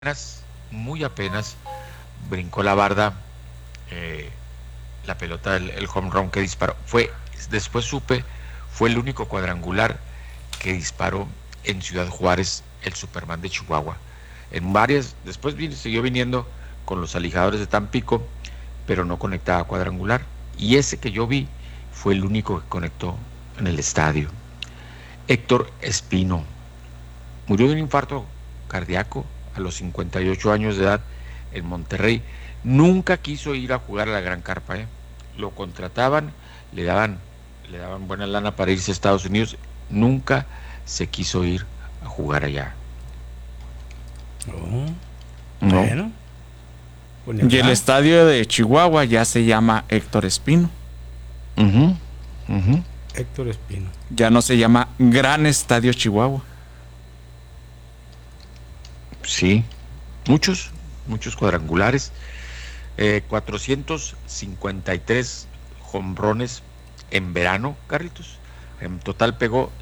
muy apenas, brincó la barda, eh, la pelota, el home run que disparó. Después supe, fue el único cuadrangular que disparó en Ciudad Juárez el Superman de Chihuahua. En varias, después siguió viniendo con los Alijadores de Tampico, pero no conectaba cuadrangular. Y ese que yo vi fue el único que conectó en el estadio. Héctor Espino murió de un infarto cardíaco a los 58 años de edad en Monterrey. Nunca quiso ir a jugar a la Gran Carpa, ¿eh? Lo contrataban, le daban, le daban buena lana para irse a Estados Unidos. Nunca se quiso ir a jugar allá. Oh, No. bueno. Pues ni Y el hablar. estadio de Chihuahua ya se llama Héctor Espino. Ujú, ujú. Héctor Espino. Ya no se llama Gran Estadio Chihuahua. Sí, muchos cuadrangulares, 453 jonrones en verano, Carlitos. En total pegó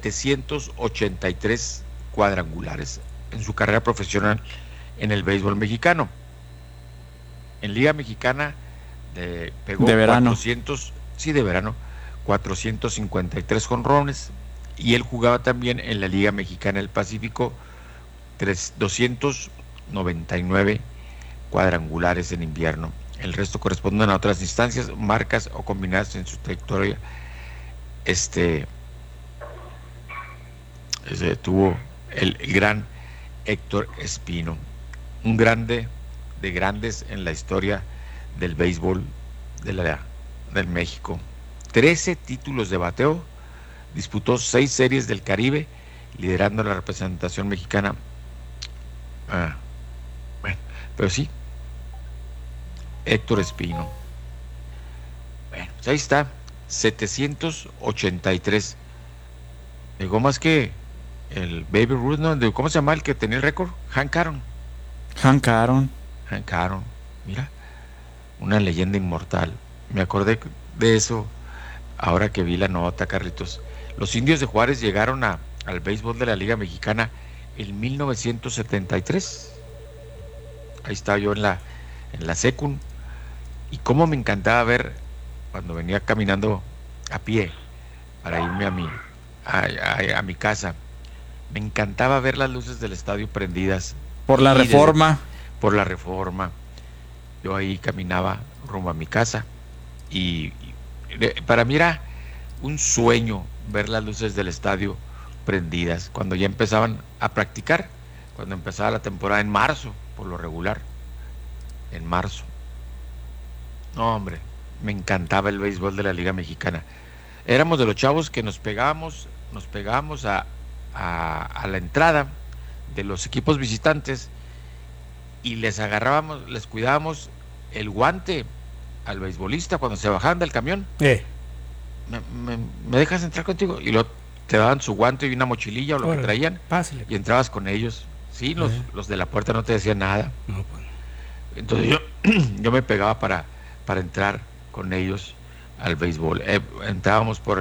783 cuadrangulares en su carrera profesional en el béisbol mexicano. En Liga Mexicana pegó De verano. 400, sí, de verano, 453 jonrones, y él jugaba también en la Liga Mexicana del Pacífico 299 cuadrangulares en invierno. El resto corresponden a otras instancias, marcas o combinadas en su trayectoria. Tuvo el gran Héctor Espino, un grande de grandes en la historia del béisbol del México. 13 títulos de bateo, disputó 6 series del Caribe, liderando la representación mexicana. Bueno, pero sí, Héctor Espino. Bueno, pues ahí está, 783. Llegó más que el Baby Ruth, ¿no? ¿Cómo se llama el que tenía el récord? Hank Aaron. Hank Aaron. Hank Aaron, mira, una leyenda inmortal. Me acordé de eso ahora que vi la nota, Carlitos. Los Indios de Juárez llegaron al béisbol de la Liga Mexicana en 1973. Ahí estaba yo en la secund, y cómo me encantaba ver cuando venía caminando a pie para irme a mi casa. Me encantaba ver las luces del estadio prendidas Por la y Reforma. por la Reforma. Yo ahí caminaba rumbo a mi casa y para mí era un sueño ver las luces del estadio prendidas cuando ya empezaban a practicar, cuando empezaba la temporada en marzo, por lo regular, en marzo. No, hombre, me encantaba el béisbol de la Liga Mexicana. Éramos de los chavos que nos pegábamos a la entrada de los equipos visitantes y les cuidábamos el guante al beisbolista cuando se bajaban del camión. ¿Me dejas entrar contigo? Y te daban su guante y una mochililla o lo que traían, Pásale. y entrabas con ellos. Sí, los de la puerta no te decían nada. No, pues. Entonces yo me pegaba para entrar con ellos al béisbol. Entrábamos por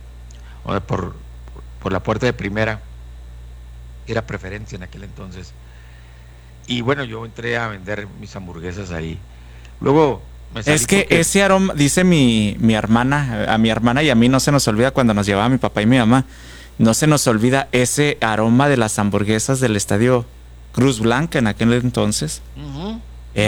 la puerta de primera, era preferencia en aquel entonces. Y bueno, yo entré a vender mis hamburguesas ahí. Luego me salí Es que porque ese aroma, dice mi hermana, a mi hermana y a mí no se nos olvida cuando nos llevaba mi papá y mi mamá, no se nos olvida ese aroma de las hamburguesas del estadio Cruz Blanca en aquel entonces. Ujú.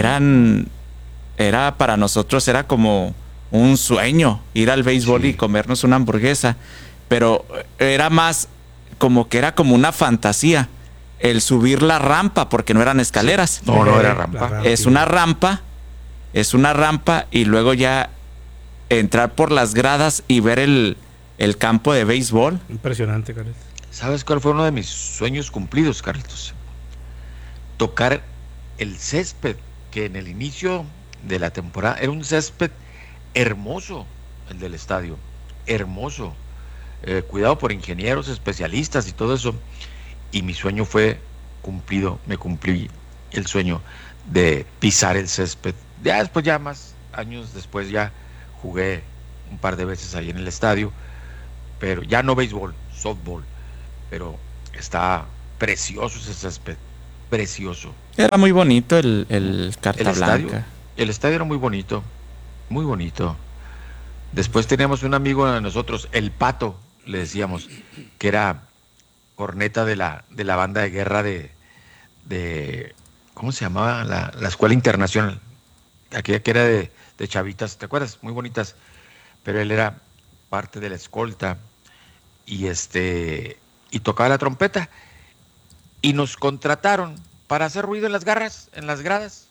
Era para nosotros, era como un sueño ir al béisbol Sí. y comernos una hamburguesa, pero era más como que era como una fantasía el subir la rampa, porque no eran escaleras. No, no era La rampa. Es una rampa y luego ya entrar por las gradas y ver el campo de béisbol. Impresionante, Carlos. ¿Sabes cuál fue uno de mis sueños cumplidos, Carlitos? Tocar el césped, que en el inicio de la temporada era un césped hermoso, el del estadio, hermoso, cuidado por ingenieros, especialistas y todo eso. Y mi sueño fue cumplido, me cumplí el sueño de pisar el césped. Ya después, ya más años después, ya jugué un par de veces ahí en el estadio, pero ya no béisbol, softball, pero está precioso ese césped, precioso. Era muy bonito el El Carta estadio, Blanca. el estadio era muy bonito, muy bonito. Después teníamos un amigo de nosotros, el Pato, le decíamos, que era corneta de la banda de guerra de ¿cómo se llamaba? La Escuela Internacional, aquella que era de chavitas, ¿te acuerdas? Muy bonitas, pero él era parte de la escolta y y tocaba la trompeta y nos contrataron para hacer ruido en las garras, en las gradas.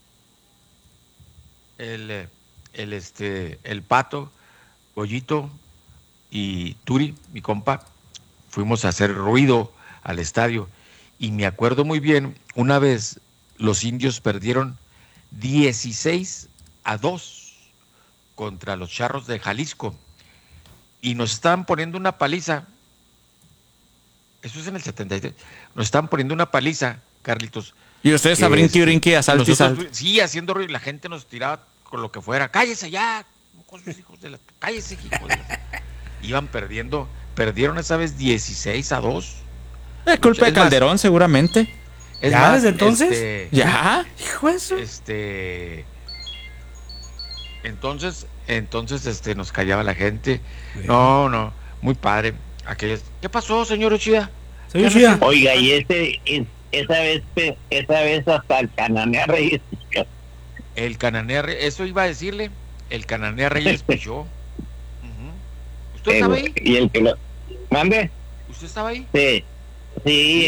El Pato, Goyito y Turi, mi compa, fuimos a hacer ruido al estadio. Y me acuerdo muy bien, una vez los indios perdieron 16-2 contra los Charros de Jalisco. Y nos estaban poniendo una paliza. Eso es en el 73. Nos estaban poniendo una paliza, Carlitos. Y ustedes a que brinqui, brinqui, a salte y nosotros, salte. sí, haciendo ruido, y la gente nos tiraba con lo que fuera. Cállese ya, con sus hijos de la. Cállese, hijo de la. Iban perdiendo, perdieron esa vez 16-2. Culpa de Es más, Calderón, seguramente. Es ¿Ya más, desde entonces? ¿Ya? Hijo de eso. Entonces, nos callaba la gente. No, muy padre. ¿Qué pasó, señor Uchida? Soy Ushida. Oiga, y esa vez hasta el Cananea Reyes. El Cananea Reyes, eso iba a decirle. El Cananea Reyes pichó. Ujú. ¿Usted estaba ahí? Y el que lo mande, ¿Usted estaba ahí? sí,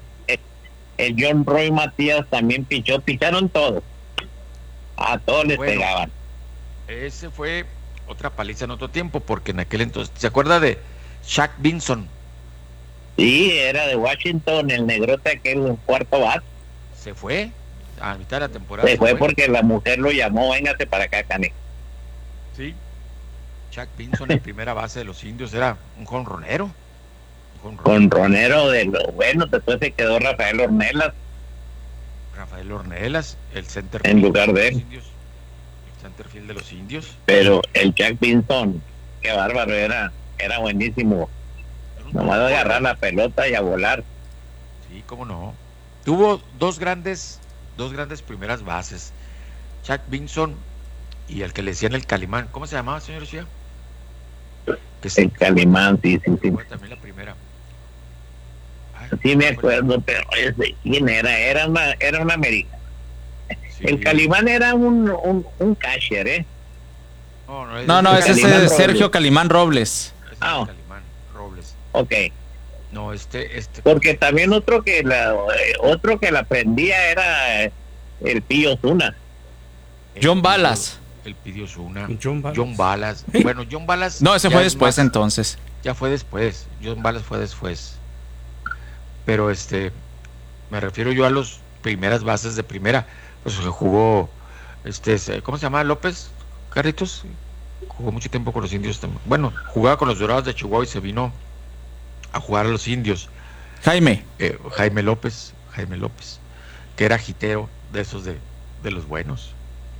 el John Roy Matías también picharon todos. A todos les Bueno. pegaban. Ese fue otra paliza en otro tiempo, porque en aquel entonces, ¿se acuerda de Shaq Vinson? Sí, era de Washington, el negrote aquel en cuarto bat. Se fue a mitad de la temporada. Se fue porque la mujer lo llamó, véngase para acá, Cane. Sí. Shaq Vinson, en primera base de los indios, era un jonronero. Con Ronero de lo bueno, después se quedó Rafael Ornelas Rafael Ornelas, el center en lugar de él. indios. El centerfield de los indios. Pero el Jack Vinson, qué bárbaro, era buenísimo. Era un Nomás tipo, agarrar la pelota y a volar. Sí, cómo no. Tuvo dos grandes primeras bases. Chuck Vinson y el que le decían el Calimán. ¿Cómo se llamaba, señor Lucía? El Calimán, sí. Fue también la primera. Ay, Sí me acuerdo, pero ¿quién era? Era una americana. sí. El Calimán era un catcher, ¿eh? No, ese Calimán es Robles. Sergio Calimán Robles. Ese es Ah. el Calimán Robles. Ok. No, Porque también otro que la prendía era el Pillo Zuna. John Balas. El Pidio Zuna. John Balas. John Balas. Bueno, John Balas. No, ese ya fue es después más- entonces. Ya fue después. John Balas fue después. Pero me refiero yo a las primeras bases de primera. Pues que jugó, ¿cómo se llama? López, Carritos. Jugó mucho tiempo con los indios también. Bueno, jugaba con los Dorados de Chihuahua y se vino a jugar a los indios. Jaime. Jaime López, que era jitero de esos de los buenos.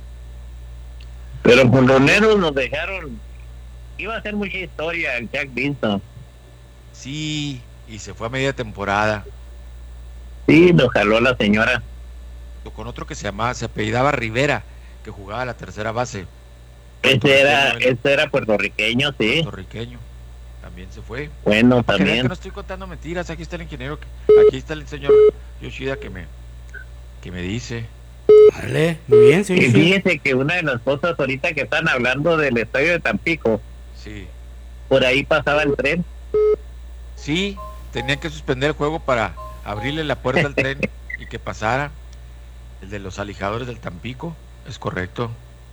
Pero con Roneros nos dejaron. Iba a hacer mucha historia el Jack Vinson. Sí, y se fue a media temporada. Sí, lo jaló la señora. Con otro que se apellidaba Rivera, que jugaba a la tercera base. Ese era puertorriqueño, sí. Puertorriqueño. También se fue. Bueno, Para que vean que también. no estoy contando mentiras, aquí está el ingeniero, aquí está el señor Yoshida que me dice. Vale, muy bien, señor Y Ushida. fíjese que una de las cosas ahorita que están hablando del estadio de Tampico, Sí, por ahí pasaba el tren. sí, tenían que suspender el juego para abrirle la puerta al tren y que pasara. El de los alijadores del Tampico, es correcto.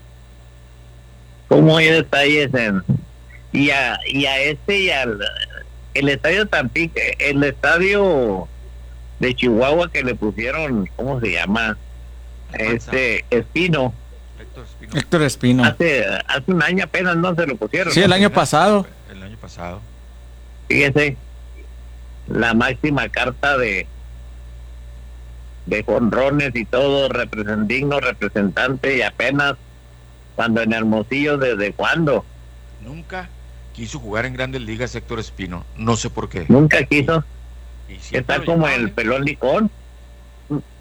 ¿Cómo hay detalles y el estadio Tampico, el estadio de Chihuahua que le pusieron, ¿cómo se llama? Espino. Héctor Espino. Héctor Espino. Hace un año apenas no se lo pusieron. Sí, el año pasado. El año pasado. Fíjese, la máxima carta de jonrones y todo, digno representante, y apenas cuando en Hermosillo, ¿desde cuándo? Nunca quiso jugar en Grandes Ligas Héctor Espino, no sé por qué. Nunca quiso. Y siempre Está lo como llamaban, el pelón licón.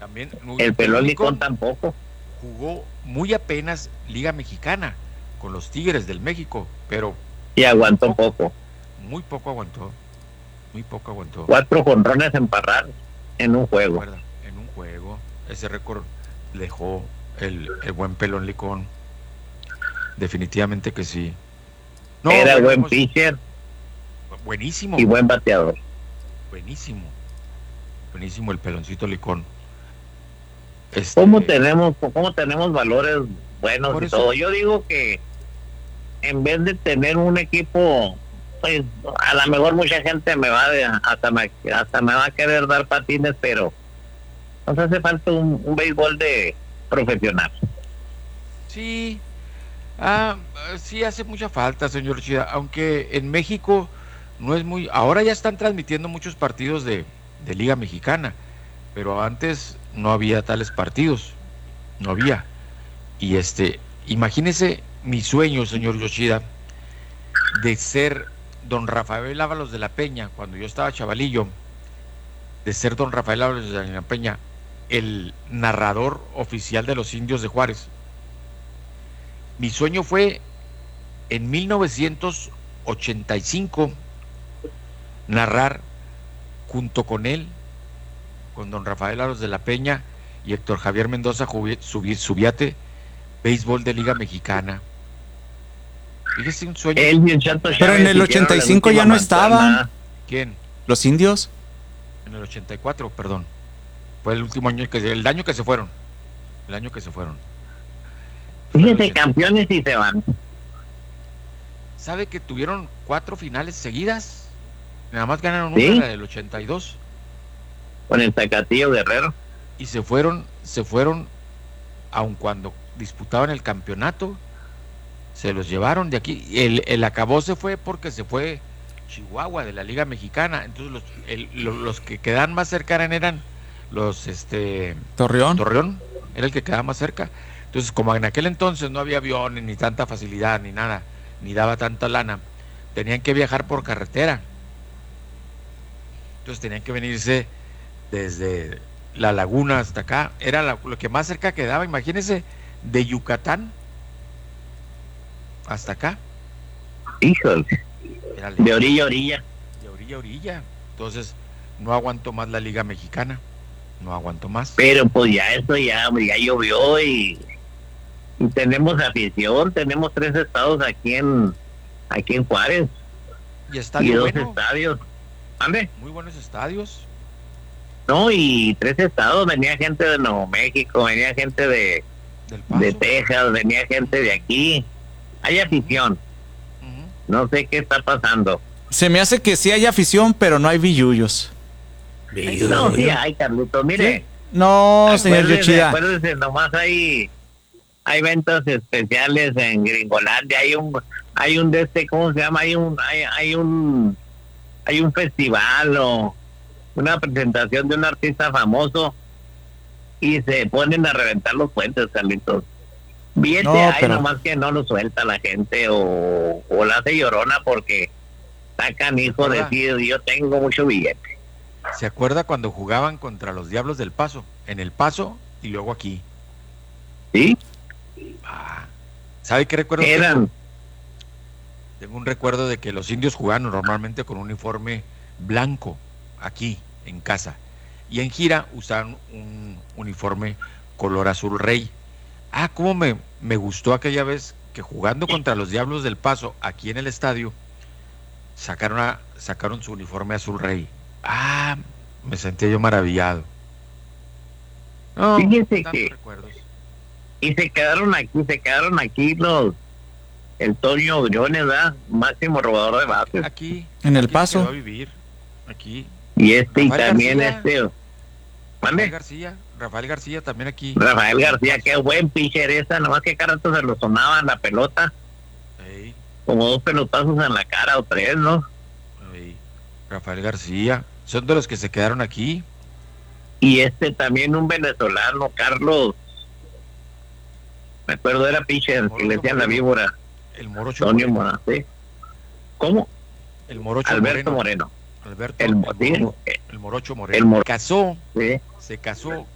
También El Pelón Licón Licón tampoco. jugó muy apenas Liga Mexicana con los Tigres del México, pero Y aguantó poco. muy poco aguantó. Muy poco aguantó. 4 jonrones emparrados en un juego. Recuerda, en un juego. Ese récord dejó el buen Pelón Licón. Definitivamente que sí. No, Era bueno, buen pitcher buenísimo. y buen bateador. Buenísimo. Buenísimo el Peloncito Licón. ¿Cómo tenemos valores buenos Por y eso- todo? Yo digo que en vez de tener un equipo, pues a lo mejor mucha gente hasta me va a querer dar patines, pero nos hace falta un béisbol de profesional. Sí, sí hace mucha falta, señor Chida, aunque en México no es muy... Ahora ya están transmitiendo muchos partidos de Liga Mexicana, pero antes no había tales partidos, no había. Y imagínese mi sueño, señor Yoshida, de ser don Rafael Ábalos de la Peña, cuando yo estaba chavalillo, de ser don Rafael Ábalos de la Peña, el narrador oficial de los Indios de Juárez. Mi sueño fue en 1985 narrar junto con él, con don Rafael Ábalos de la Peña y Héctor Javier Mendoza Subiate, béisbol de Liga Mexicana. Fíjese, un sueño. Él y el Chato Pero Chávez en el hicieron la 85 ya última no estaban. manzana. ¿Quién? Los indios. En el 84, perdón. Fue el último año el año que se fueron. El año que se fueron. Fíjense, campeones y se van. ¿Sabe que tuvieron 4 finales seguidas? Nada más ganaron ¿Sí? una, la del 82. Con el Zacatillo Guerrero. Y se fueron, aun cuando disputaban el campeonato, se los llevaron de aquí. El acabose fue porque se fue Chihuahua de la Liga Mexicana. Entonces los que quedaban más cerca eran los Torreón. era el que quedaba más cerca. Entonces, como en aquel entonces no había aviones, ni tanta facilidad, ni nada, ni daba tanta lana, tenían que viajar por carretera. Entonces tenían que venirse desde la laguna hasta acá. Era lo que más cerca quedaba, imagínense, de Yucatán hasta acá. Híjole, Era de orilla a orilla. de orilla a orilla. Entonces, no aguantó más la Liga Mexicana. No aguantó más. Pero pues ya llovió y tenemos afición, tenemos 3 estados aquí en Juárez Y y estadio 2 bueno, estadios. ¿Ande? muy buenos estadios. No, y 3 estados, venía gente de Nuevo México, venía gente de Del Paso. Texas, venía gente de aquí. Hay afición, Ujú. no sé qué está pasando. Se me hace que sí hay afición, pero no hay billullos. No, sí hay, Carlitos, mire. No, señor Yoshida. Acuérdese, nomás hay ventas especiales en Gringolandia, hay un ¿cómo se llama? Hay un festival o una presentación de un artista famoso y se ponen a reventar los puentes, Carlitos. Billete No, hay, pero- nomás que no lo suelta la gente o la hace llorona porque sacan hijo de decir yo tengo mucho billete. ¿Se acuerda cuando jugaban contra los Diablos del Paso? En El Paso y luego aquí. ¿Sí? ¿Sabe qué recuerdo tengo? Eran Tengo un recuerdo de que los indios jugaban normalmente con un uniforme blanco aquí en casa y en gira usaban un uniforme color azul rey. Cómo me gustó aquella vez que jugando contra los Diablos del Paso aquí en el estadio sacaron su uniforme azul rey. Me sentía yo maravillado. No, Fíjese tantos que- recuerdos. y se quedaron aquí el Toño Briones, ¿verdad? Máximo robador de bases. Aquí En El aquí se Paso. quedó a vivir aquí. Y Rafael también García. ¿Mande? Rafael García también aquí. Rafael García, qué buen pitcher esa, nomás que cada rato se lo sonaban la pelota, Ey, como 2 pelotazos en la cara o 3, ¿no? ey, Rafael García. Son de los que se quedaron aquí. Y también un venezolano, Carlos, me acuerdo, era pitcher, que le decían la víbora, El Morocho Antonio Moreno. Moreno. ¿Cómo? El Morocho Alberto Moreno. Moreno. Alberto El el Morocho. Morocho Moreno. Sí. Se casó